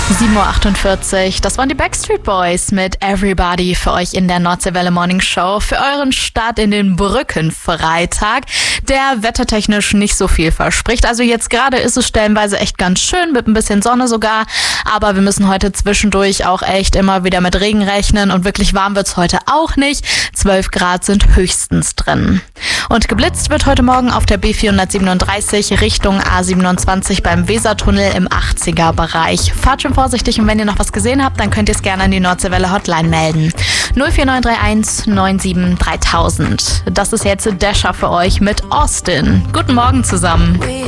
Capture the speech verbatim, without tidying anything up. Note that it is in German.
sieben Uhr achtundvierzig, das waren die Backstreet Boys mit Everybody für euch in der Nordseewelle Morning Show für euren Start in den Brückenfreitag, der wettertechnisch nicht so viel verspricht. Also jetzt gerade ist es stellenweise echt ganz schön, mit ein bisschen Sonne sogar, aber wir müssen heute zwischendurch auch echt immer wieder mit Regen rechnen und wirklich warm wird's heute auch nicht. zwölf Grad sind höchstens drin. Und geblitzt wird heute Morgen auf der B vierhundertsiebenunddreißig Richtung A siebenundzwanzig beim Wesertunnel im achtziger Bereich. Fahrt schon vorsichtig und wenn ihr noch was gesehen habt, dann könnt ihr es gerne an die Nordseewelle Hotline melden. null vier neun drei eins neun sieben dreitausend. Das ist jetzt Dasher für euch mit Austin. Guten Morgen zusammen.